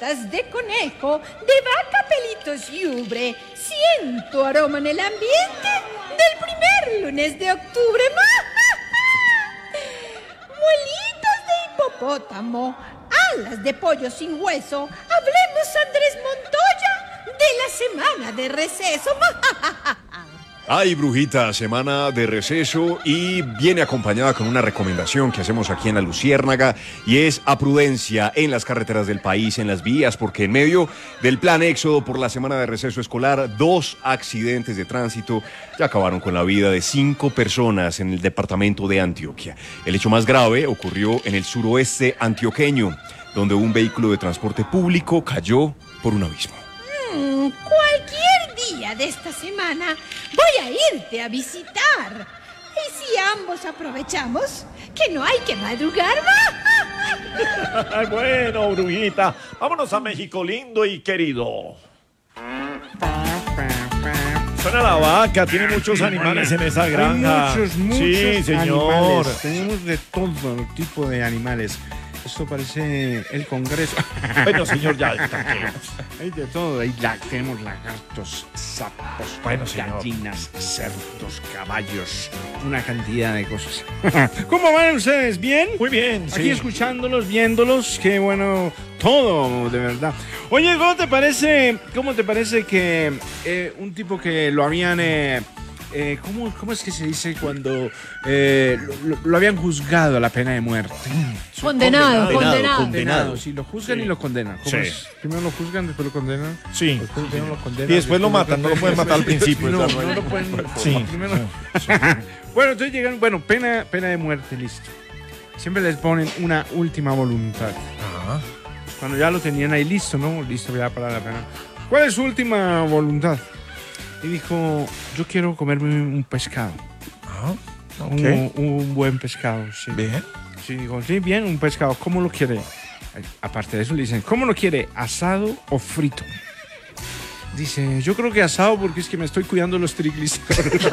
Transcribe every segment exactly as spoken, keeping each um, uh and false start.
patas de conejo, de vaca, pelitos y ubre. Siento aroma en el ambiente del primer lunes de octubre. Muelitas de hipopótamo, alas de pollo sin hueso. Hablemos, Andrés Montoya, de la semana de receso. Ay, brujita, semana de receso y viene acompañada con una recomendación que hacemos aquí en La Luciérnaga y es a prudencia en las carreteras del país, en las vías, porque en medio del plan éxodo por la semana de receso escolar, dos accidentes de tránsito ya acabaron con la vida de cinco personas en el departamento de Antioquia. El hecho más grave ocurrió en el suroeste antioqueño, donde un vehículo de transporte público cayó por un abismo. Mm, cualquier día de esta semana voy a irte a visitar. Y si ambos aprovechamos que no hay que madrugar. Bueno, brujita, vámonos a México lindo y querido. Suena la vaca, tiene muchos animales en esa granja. Hay muchos, muchos sí, señor. animales. Tenemos de todo tipo de animales. Esto parece el Congreso. Bueno, señor, ya tranquilo. Hay de todo. Ahí la, tenemos lagartos, sapos, bueno, señor, gallinas, cerdos, caballos, una cantidad de cosas. ¿Cómo van ustedes? ¿Bien? Muy bien, Aquí sí. escuchándolos, viéndolos, qué bueno, todo, de verdad. Oye, ¿cómo te parece, cómo te parece que eh, un tipo que lo habían... Eh, Eh, ¿cómo, ¿Cómo es que se dice cuando eh, lo, lo habían juzgado a la pena de muerte? Condenado, condenado. Condenado. Condenado. Sí, lo juzgan sí. y lo condenan. ¿Cómo Sí. es? Primero lo juzgan, después lo condenan. Sí. Después sí. lo condenan. Y después lo matan, no lo pueden matar al principio. No, no lo pueden. Sí. Primero. Sí. Bueno, entonces llegan, bueno, pena, pena de muerte, listo. Siempre les ponen una última voluntad. Ajá. Cuando ya lo tenían ahí listo, ¿no? Listo ya para la pena. ¿Cuál es su última voluntad? Y dijo, yo quiero comerme un pescado. Ah, okay. un, un buen pescado, sí. Bien. Sí, dijo, sí, bien, un pescado. ¿Cómo lo quiere? Aparte de eso, le dicen, ¿cómo lo quiere? ¿Asado o frito? Dice, yo creo que asado porque es que me estoy cuidando los triglicéridos.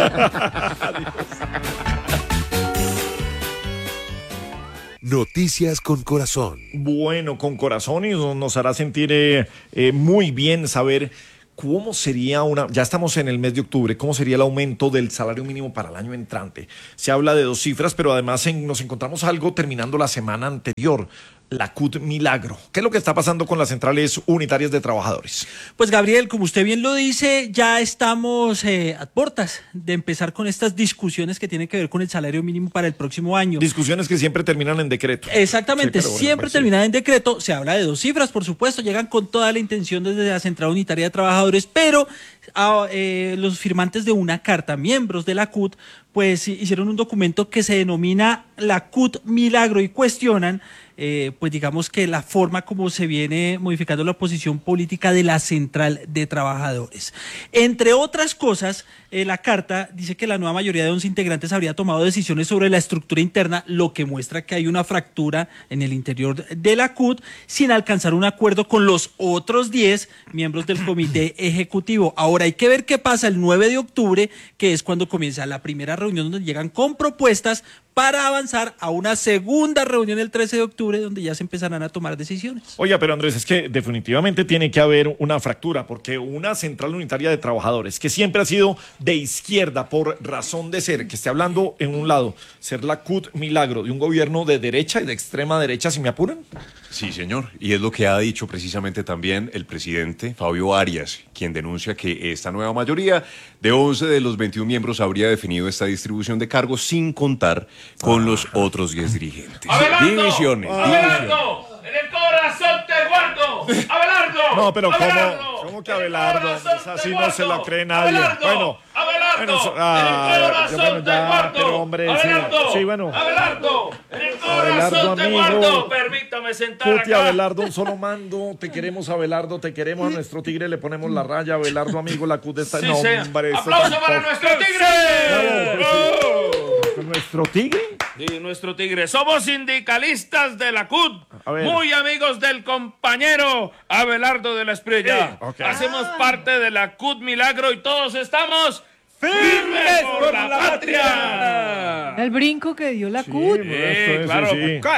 Noticias con corazón. Bueno, con corazón y nos hará sentir eh, eh, muy bien saber cómo sería una, ya estamos en el mes de octubre, cómo sería el aumento del salario mínimo para el año entrante. Se habla de dos cifras, pero además en, nos encontramos algo terminando la semana anterior, la C U T Milagro. ¿Qué es lo que está pasando con las centrales unitarias de trabajadores? Pues Gabriel, como usted bien lo dice, ya estamos eh, a puertas de empezar con estas discusiones que tienen que ver con el salario mínimo para el próximo año. Discusiones que siempre terminan en decreto. Exactamente, sí, bueno, siempre pues, terminan sí. en decreto. Se habla de dos cifras, por supuesto, llegan con toda la intención desde la Central Unitaria de Trabajadores, pero a, eh, los firmantes de una carta, miembros de la C U T, pues hicieron un documento que se denomina la C U T Milagro y cuestionan Eh, pues digamos que la forma como se viene modificando la posición política de la Central de Trabajadores. Entre otras cosas, eh, la carta dice que la nueva mayoría de once integrantes habría tomado decisiones sobre la estructura interna, lo que muestra que hay una fractura en el interior de la C U T, sin alcanzar un acuerdo con los otros diez miembros del comité ejecutivo. Ahora hay que ver qué pasa el nueve de octubre, que es cuando comienza la primera reunión donde llegan con propuestas para avanzar a una segunda reunión el trece de octubre donde ya se empezarán a tomar decisiones. Oiga, pero Andrés, es que definitivamente tiene que haber una fractura, porque una central unitaria de trabajadores que siempre ha sido de izquierda por razón de ser, que esté hablando en un lado, ser la C U T Milagro de un gobierno de derecha y de extrema derecha, si me apuran. Sí, señor. Y es lo que ha dicho precisamente también el presidente Fabio Arias, quien denuncia que esta nueva mayoría de once de los veintiún miembros habría definido esta distribución de cargos sin contar con los otros diez dirigentes. ¡Abelardo! Divisiones. ¡Abelardo! ¡En el corazón te guardo! ¡Abelardo! No, pero ¡Abelardo! ¿cómo, ¿cómo que Abelardo? Esa sí no guardo. se la cree nadie. ¡Abelardo! Bueno, ¡Abelardo! bueno, so- ¡En ah, el corazón yo, bueno, te ya, guardo! pero hombre, sí, ¡Abelardo! sí, bueno. ¡Abelardo! ¡En el Abelardo, corazón te amigo. guardo! Permítame sentar Cuti, acá. Abelardo, un solo mando. Te queremos, Abelardo, te queremos. A nuestro tigre le ponemos la raya. Abelardo, amigo, la C U T está... Sí, no, sí. hombre, eso ¡Aplauso tampoco. para nuestro tigre! Bravo, ¡Oh! ¿Nuestro tigre? Sí, nuestro tigre. Somos sindicalistas de la C U A T, ver. muy amigos del compañero Abelardo de la Espriella. Sí, ok. Hacemos parte de la C U T Milagro y todos estamos firmes por la patria. El brinco que dio la C U T. Sí, Sí, claro. sí, sí. Cut.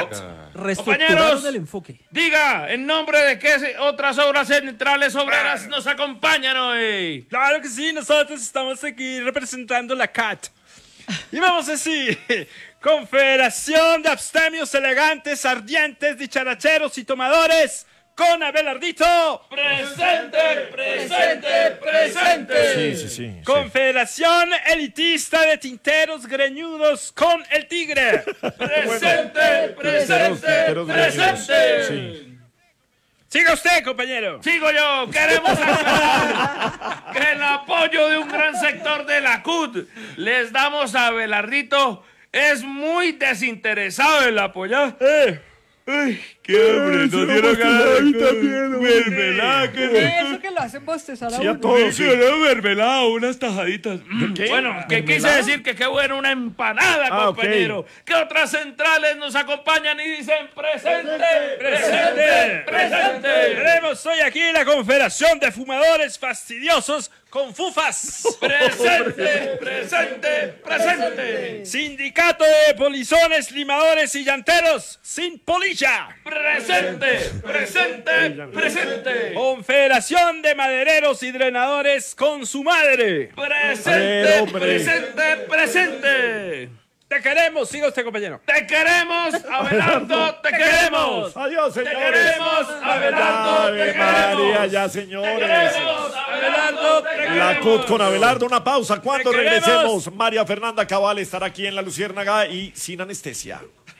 Reestructuraron Compañeros, el enfoque. diga, ¿en nombre de qué se- otras obras centrales obreras nos acompañan hoy? Claro que sí, nosotros estamos aquí representando la C A T. Y vamos a decir, Confederación de Abstemios Elegantes, Ardientes, Dicharacheros y Tomadores, con Abelardito. ¡Presente, presente, presente! Sí, sí, sí. sí. Confederación Elitista de Tinteros Greñudos, con el Tigre. ¡Presente, presente, Tinteros greñudos. presente! Sí. Siga usted, compañero. Sigo yo, queremos aclarar que el apoyo de un gran sector de la C U T les damos a Abelardito es muy desinteresado en apoyar. Eh. ¡Ay, qué hambre! ¡No dieron ganas de mermelada! ¡Qué rico! Eso que lo hacen bostezar a Sí, a uno. todos. sí. Una mermelada, unas tajaditas. ¿Qué? Bueno, que quise ¿Mermelada? decir que qué bueno una empanada, Ah, compañero. ok. Que otras centrales nos acompañan y dicen presente, presente, Presente. presente. Tenemos hoy aquí la Confederación de Fumadores Fastidiosos con Fufas. Presente, presente, presente. Sindicato de Polizones, Limadores y Llanteros sin polilla. Presente, presente, presente. Confederación de Madereros y Drenadores con su madre. Presente, hombre. presente, presente. Te queremos, siga usted, compañero. Te queremos, Abelardo, te queremos. Adiós, Te señores. queremos, Abelardo, te Ave María, queremos. ya, Te señores. queremos, Abelardo, te queremos. La C U T con Abelardo, una pausa. Cuando Te queremos. regresemos, María Fernanda Cabal estará aquí en La Luciérnaga y sin anestesia.